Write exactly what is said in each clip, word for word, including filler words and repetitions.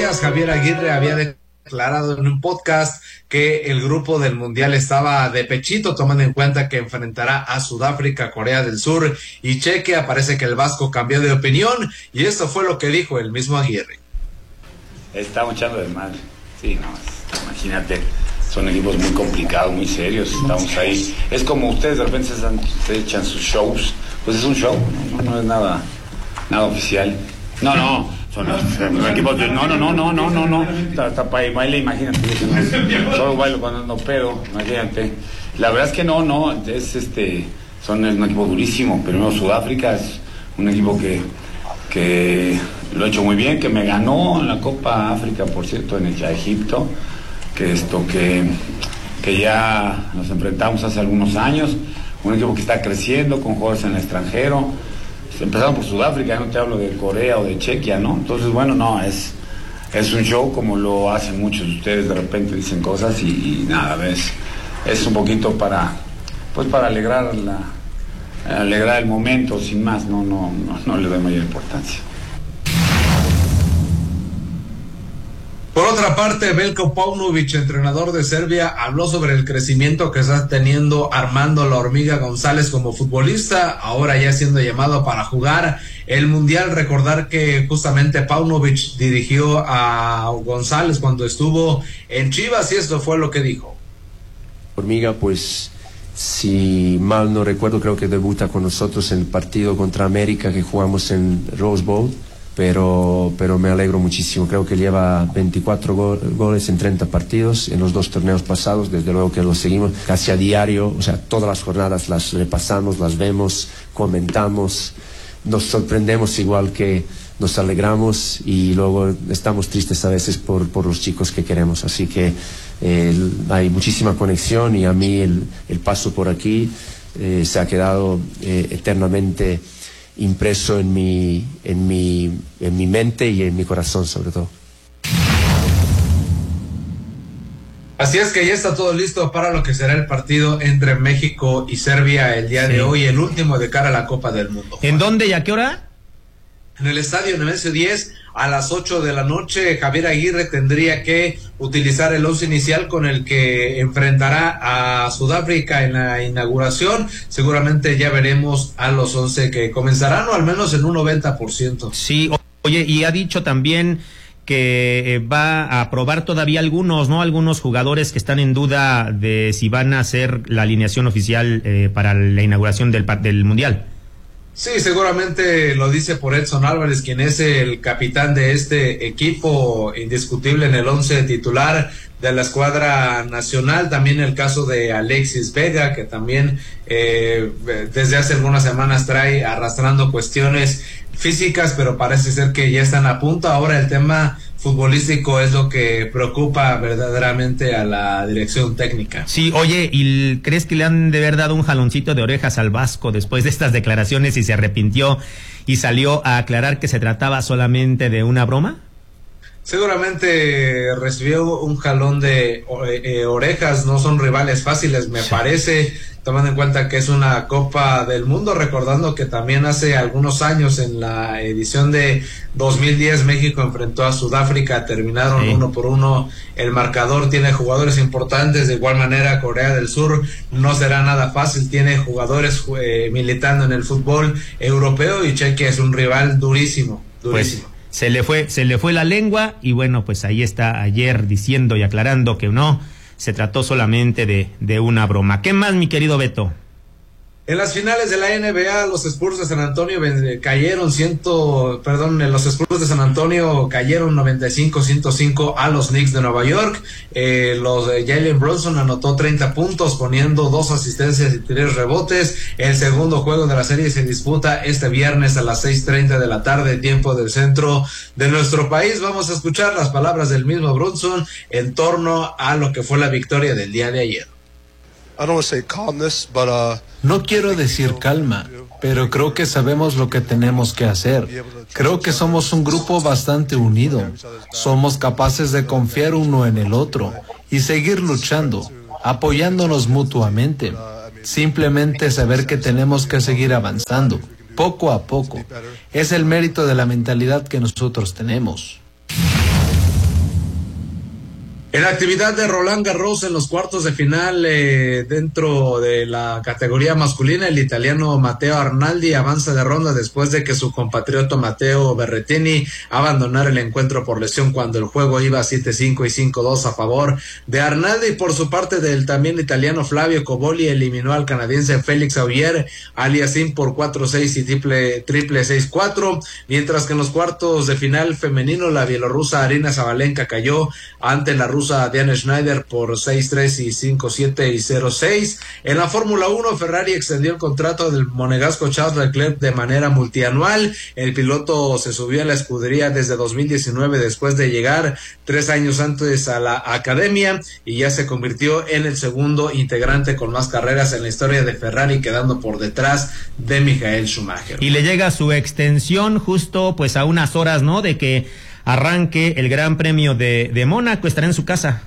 días Javier Aguirre había declarado en un podcast que el grupo del Mundial estaba de pechito, tomando en cuenta que enfrentará a Sudáfrica, Corea del Sur y Chequia. Parece que el vasco cambió de opinión y esto fue lo que dijo el mismo Aguirre. Estamos echando de madre, sí, no, imagínate, son equipos muy complicados, muy serios, estamos ahí. Es como ustedes de repente se, dan, se echan sus shows, pues es un show, no, no, no es nada, nada oficial. No, no. Son los, los equipos de, no, no, no, no, no, no, no, hasta para baile, imagínate, no, solo bailo cuando no pedo, imagínate. La verdad es que no, no, es este, son es un equipo durísimo. Primero Sudáfrica es un equipo que, que lo ha hecho muy bien, que me ganó en la Copa África, por cierto, en el ya Egipto, que esto que, que ya nos enfrentamos hace algunos años, un equipo que está creciendo con jugadores en el extranjero. Empezaron por Sudáfrica, no te hablo de Corea o de Chequia, ¿no? Entonces, bueno, no, es, es un show como lo hacen muchos de ustedes, de repente dicen cosas y, y nada, ves, es un poquito para, pues para alegrar la, alegrar el momento, sin más, no, no, no, no le doy mayor importancia. Por otra parte, Veljko Paunović, entrenador de Serbia, habló sobre el crecimiento que está teniendo Armando La Hormiga González como futbolista, ahora ya siendo llamado para jugar el Mundial. Recordar que justamente Paunović dirigió a González cuando estuvo en Chivas y esto fue lo que dijo. Hormiga, pues, si mal no recuerdo, creo que debuta con nosotros en el partido contra América que jugamos en Rose Bowl. Pero, pero me alegro muchísimo, creo que lleva veinticuatro go- goles en treinta partidos en los dos torneos pasados, desde luego que los seguimos casi a diario, o sea, todas las jornadas las repasamos, las vemos, comentamos, nos sorprendemos igual que nos alegramos y luego estamos tristes a veces por, por los chicos que queremos, así que eh, hay muchísima conexión y a mí el, el paso por aquí eh, se ha quedado eh, eternamente impreso en mi, en mi, en mi mente y en mi corazón sobre todo. Así es que ya está todo listo para lo que será el partido entre México y Serbia el día sí. de hoy, el último de cara a la Copa del Mundo. ¿En dónde y a qué hora? En el estadio Nemesio diez a las ocho de la noche. Javier Aguirre tendría que utilizar el once inicial con el que enfrentará a Sudáfrica en la inauguración. Seguramente ya veremos a los once que comenzarán, o al menos en un noventa por ciento. Sí, oye, y ha dicho también que eh, va a probar todavía algunos, ¿no? Algunos jugadores que están en duda de si van a ser la alineación oficial eh, para la inauguración del, del Mundial. Sí, seguramente lo dice por Edson Álvarez, quien es el capitán de este equipo, indiscutible en el once titular de la escuadra nacional. También el caso de Alexis Vega, que también eh, desde hace algunas semanas trae arrastrando cuestiones físicas, pero parece ser que ya están a punto. Ahora el tema futbolístico es lo que preocupa verdaderamente a la dirección técnica. Sí, oye, ¿y crees que le han de haber dado un jaloncito de orejas al Vasco después de estas declaraciones y se arrepintió y salió a aclarar que se trataba solamente de una broma? Seguramente recibió un jalón de eh, orejas, no son rivales fáciles, me sí. parece, tomando en cuenta que es una Copa del Mundo, recordando que también hace algunos años en la edición de dos mil diez México enfrentó a Sudáfrica, terminaron sí. uno por uno el marcador, tiene jugadores importantes, de igual manera Corea del Sur no será nada fácil, tiene jugadores eh, militando en el fútbol europeo y Chequia es un rival durísimo, durísimo. Pues, Se le fue, se le fue la lengua y bueno, pues ahí está ayer diciendo y aclarando que no, se trató solamente de, de una broma. ¿Qué más, mi querido Beto? En las finales de la N B A, los Spurs de San Antonio cayeron ciento, perdón, los Spurs de San Antonio cayeron noventa y cinco a ciento cinco a los Knicks de Nueva York. Eh, los de Jalen Brunson anotó treinta puntos, poniendo dos asistencias y tres rebotes. El segundo juego de la serie se disputa este viernes a las seis treinta de la tarde, tiempo del centro de nuestro país. Vamos a escuchar las palabras del mismo Brunson en torno a lo que fue la victoria del día de ayer. No quiero decir calma, pero creo que sabemos lo que tenemos que hacer. Creo que somos un grupo bastante unido. Somos capaces de confiar uno en el otro y seguir luchando, apoyándonos mutuamente. Simplemente saber que tenemos que seguir avanzando, poco a poco. Es el mérito de la mentalidad que nosotros tenemos. En la actividad de Roland Garros en los cuartos de final eh, dentro de la categoría masculina, el italiano Matteo Arnaldi avanza de ronda después de que su compatriota Matteo Berrettini abandonara el encuentro por lesión cuando el juego iba siete cinco y cinco dos a favor de Arnaldi. Por su parte, del también italiano Flavio Cobolli eliminó al canadiense Félix Auger Aliassime por cuatro seis y triple triple seis cuatro, mientras que en los cuartos de final femenino la bielorrusa Arina Sabalenka cayó ante la rusa Diana Schneider por seis tres y cinco siete y cero seis. En la Fórmula uno, Ferrari extendió el contrato del monegasco Charles Leclerc de manera multianual. El piloto se subió a la escudería desde dos mil diecinueve después de llegar tres años antes a la academia y ya se convirtió en el segundo integrante con más carreras en la historia de Ferrari, quedando por detrás de Michael Schumacher. Y le llega su extensión justo pues a unas horas, ¿no?, de que arranque el Gran Premio de, de Mónaco. Estará en su casa.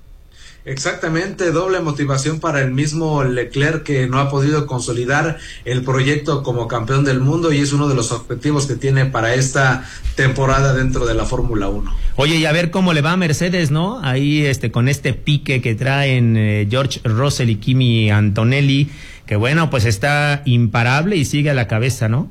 Exactamente, doble motivación para el mismo Leclerc, que no ha podido consolidar el proyecto como campeón del mundo y es uno de los objetivos que tiene para esta temporada dentro de la Fórmula uno. Oye, y a ver cómo le va a Mercedes, ¿no? Ahí este con este pique que traen eh, George Russell y Kimi Antonelli, que bueno, pues está imparable y sigue a la cabeza, ¿no?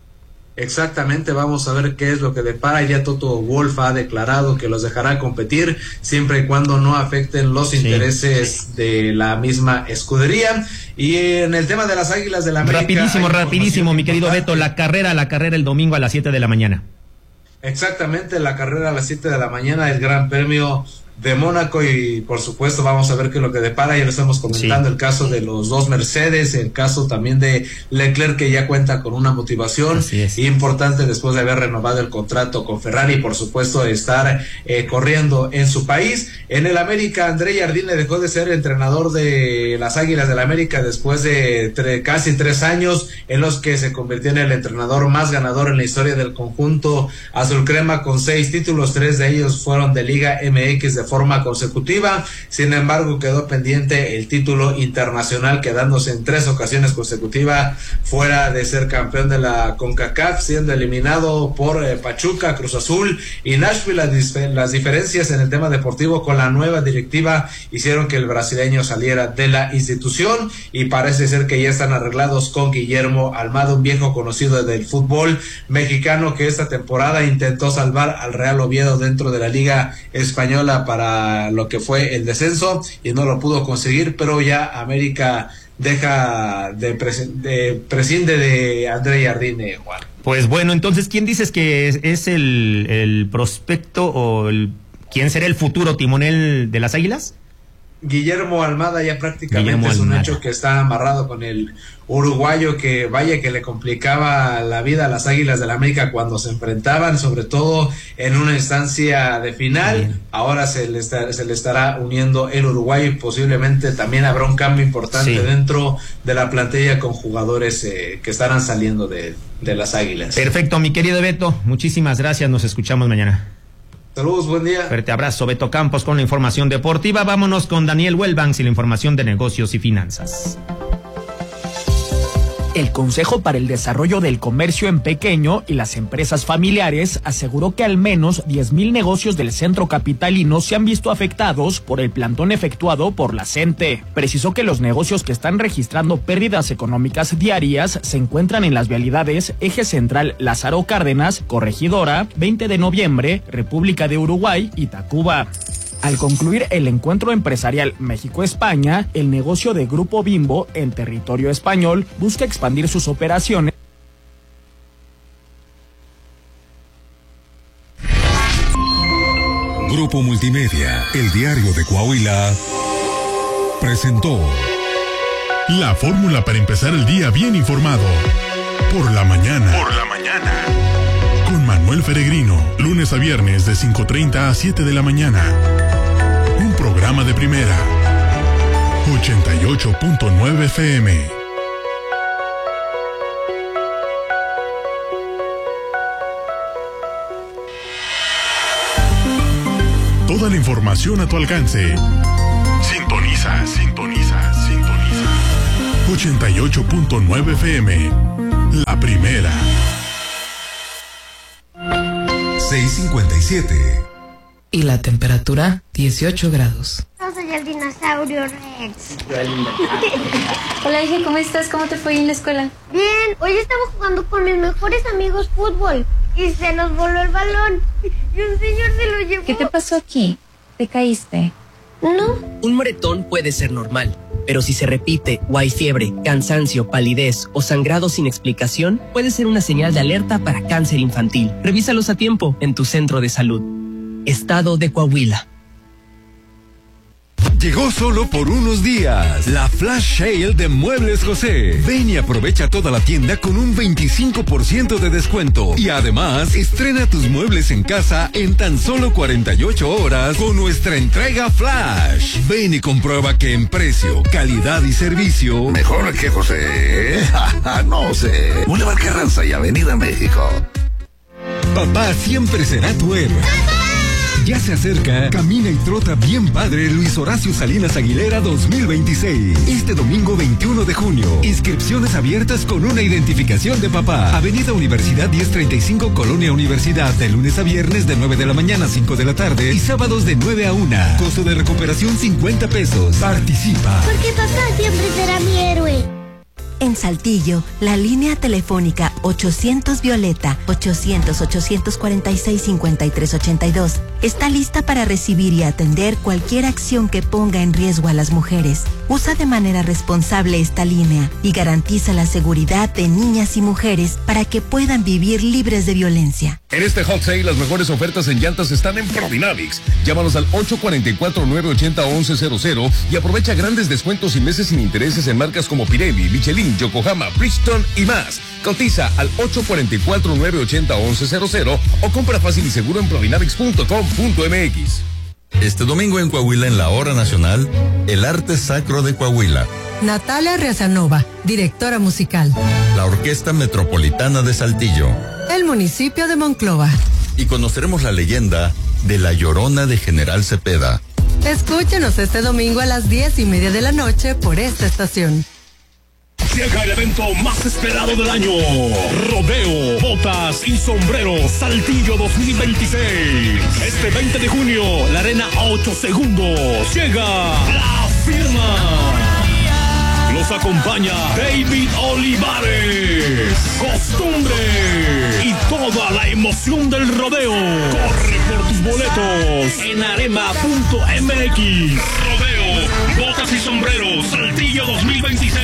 Exactamente, vamos a ver qué es lo que depara. Ya Toto Wolff ha declarado que los dejará competir siempre y cuando no afecten los sí, intereses sí. de la misma escudería. Y en el tema de las Águilas de la América... Rapidísimo, rapidísimo, mi querido Beto, la carrera, la carrera el domingo a las siete de la mañana. Exactamente, la carrera a las siete de la mañana, el Gran Premio de Mónaco, y por supuesto vamos a ver qué es lo que depara. Ya lo estamos comentando, sí. El caso de los dos Mercedes, el caso también de Leclerc, que ya cuenta con una motivación importante después de haber renovado el contrato con Ferrari, y por supuesto estar eh, corriendo en su país. En el América, André Jardine dejó de ser entrenador de las Águilas del la América después de tre- casi tres años en los que se convirtió en el entrenador más ganador en la historia del conjunto azul crema, con seis títulos, tres de ellos fueron de Liga M X de forma consecutiva. Sin embargo, quedó pendiente el título internacional, quedándose en tres ocasiones consecutivas fuera de ser campeón de la CONCACAF, siendo eliminado por eh, Pachuca, Cruz Azul y Nashville. Las, dif- las diferencias en el tema deportivo con la nueva directiva hicieron que el brasileño saliera de la institución, y parece ser que ya están arreglados con Guillermo Almada, un viejo conocido del fútbol mexicano que esta temporada intentó salvar al Real Oviedo dentro de la Liga Española para para lo que fue el descenso y no lo pudo conseguir, pero ya América deja de, presen- de prescinde de André Jardine, Juan. Pues bueno, entonces, ¿quién dices que es, es el, el prospecto o el, quién será el futuro timonel de las Águilas? Guillermo Almada ya prácticamente Guillermo es un Almada. hecho que está amarrado con el uruguayo, que vaya que le complicaba la vida a las Águilas del la América cuando se enfrentaban, sobre todo en una instancia de final. Bien. Ahora se le, está, se le estará uniendo el uruguayo y posiblemente también habrá un cambio importante sí. dentro de la plantilla con jugadores eh, que estarán saliendo de, de las Águilas. Perfecto, mi querido Beto, muchísimas gracias, nos escuchamos mañana. Saludos, buen día. Fuerte abrazo, Beto Campos con la información deportiva. Vámonos con Daniel Welbanks y la información de negocios y finanzas. El Consejo para el Desarrollo del Comercio en Pequeño y las Empresas Familiares aseguró que al menos diez mil negocios del centro capitalino se han visto afectados por el plantón efectuado por la CENTE. Precisó que los negocios que están registrando pérdidas económicas diarias se encuentran en las vialidades Eje Central Lázaro Cárdenas, Corregidora, veinte de noviembre, República de Uruguay y Tacuba. Al concluir el encuentro empresarial México-España, el negocio de Grupo Bimbo en territorio español busca expandir sus operaciones. Grupo Multimedia, el diario de Coahuila, presentó la fórmula para empezar el día bien informado. Por la mañana. Por la mañana. Con Manuel Peregrino, lunes a viernes de cinco treinta a siete de la mañana. Un programa de primera. ochenta y ocho punto nueve F M. Toda la información a tu alcance. Sintoniza, sintoniza, sintoniza. ochenta y ocho punto nueve F M. La primera. seis cincuenta y siete. Y la temperatura, dieciocho grados. Yo soy el dinosaurio Rex. Hola, hija, ¿cómo estás? ¿Cómo te fue en la escuela? Bien, hoy estaba jugando con mis mejores amigos fútbol y se nos voló el balón y un señor se lo llevó. ¿Qué te pasó aquí? ¿Te caíste? No. Un moretón puede ser normal, pero si se repite o hay fiebre, cansancio, palidez o sangrado sin explicación, puede ser una señal de alerta para cáncer infantil. Revísalos a tiempo en tu centro de salud. Estado de Coahuila. Llegó solo por unos días la Flash Sale de Muebles José. Ven y aprovecha toda la tienda con un veinticinco por ciento de descuento. Y además, estrena tus muebles en casa en tan solo cuarenta y ocho horas con nuestra entrega Flash. Ven y comprueba que en precio, calidad y servicio... ¿Mejor que José? No sé. Boulevard Carranza y Avenida México. Papá siempre será tu héroe. Ya se acerca, camina y trota bien padre Luis Horacio Salinas Aguilera dos mil veintiséis. Este domingo veintiuno de junio. Inscripciones abiertas con una identificación de papá. Avenida Universidad diez treinta y cinco, Colonia Universidad. De lunes a viernes de nueve de la mañana a cinco de la tarde. Y sábados de nueve a una. Costo de recuperación cincuenta pesos. Participa. Porque papá siempre será mi héroe. En Saltillo, la línea telefónica ochocientos Violeta, ochocientos, ochocientos cuarenta y seis, cincuenta y tres ochenta y dos, está lista para recibir y atender cualquier acción que ponga en riesgo a las mujeres. Usa de manera responsable esta línea y garantiza la seguridad de niñas y mujeres para que puedan vivir libres de violencia. En este Hot Sale, las mejores ofertas en llantas están en Prodynamics. Llámanos al ocho cuatro cuatro, nueve ocho cero, once cero cero y aprovecha grandes descuentos y meses sin intereses en marcas como Pirelli, Michelin, Yokohama, Bridgestone y más. Cotiza al ocho cuatro cuatro, nueve ocho cero, once cero cero o compra fácil y seguro en prodynamics punto com punto m x. Este domingo en Coahuila, en la Hora Nacional, el arte sacro de Coahuila. Natalia Riazanova, directora musical. La Orquesta Metropolitana de Saltillo. El municipio de Monclova. Y conoceremos la leyenda de La Llorona de General Cepeda. Escúchenos este domingo a las diez y media de la noche por esta estación. Llega el evento más esperado del año. Rodeo, botas y sombreros Saltillo dos mil veintiséis. Este veinte de junio, la arena a ocho segundos. Llega La Firma. Los acompaña David Olivares. Costumbre. Y toda la emoción del rodeo. Corre por tus boletos en arema punto m x. Rodeo, botas y sombreros Saltillo dos mil veintiséis.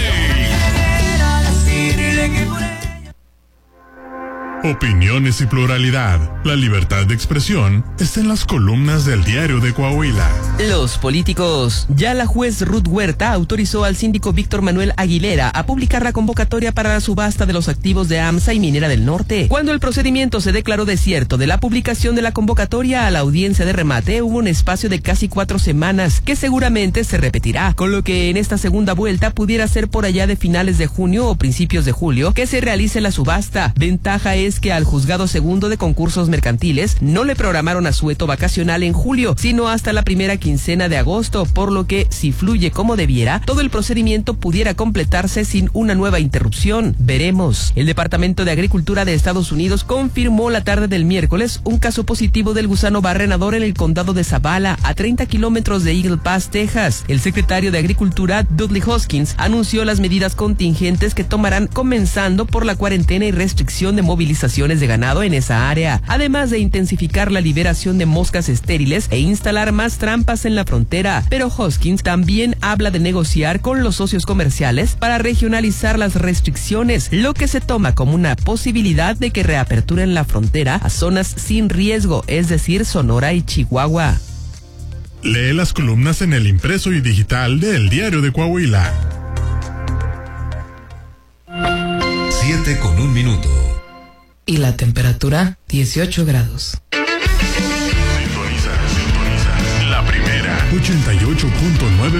Opiniones y pluralidad. La libertad de expresión está en las columnas del Diario de Coahuila. Los políticos. Ya la juez Ruth Huerta autorizó al síndico Víctor Manuel Aguilera a publicar la convocatoria para la subasta de los activos de AMSA y Minera del Norte. Cuando el procedimiento se declaró desierto de la publicación de la convocatoria a la audiencia de remate, hubo un espacio de casi cuatro semanas que seguramente se repetirá, con lo que en esta segunda vuelta pudiera ser por allá de finales de junio o principios de julio que se realice la subasta. Ventaja es que al juzgado segundo de concursos mercantiles no le programaron asueto vacacional en julio, sino hasta la primera quincena de agosto, por lo que si fluye como debiera, todo el procedimiento pudiera completarse sin una nueva interrupción. Veremos. El Departamento de Agricultura de Estados Unidos confirmó la tarde del miércoles un caso positivo del gusano barrenador en el condado de Zavala, a treinta kilómetros de Eagle Pass, Texas. El secretario de Agricultura, Dudley Hoskins, anunció las medidas contingentes que tomarán, comenzando por la cuarentena y restricción de movilización de ganado en esa área, además de intensificar la liberación de moscas estériles e instalar más trampas en la frontera. Pero Hoskins también habla de negociar con los socios comerciales para regionalizar las restricciones, lo que se toma como una posibilidad de que reaperturen la frontera a zonas sin riesgo, es decir, Sonora y Chihuahua. Lee las columnas en el impreso y digital del Diario de Coahuila. Siete con un minuto. Y la temperatura, dieciocho grados. Sintoniza, sintoniza. La primera. ochenta y ocho punto nueve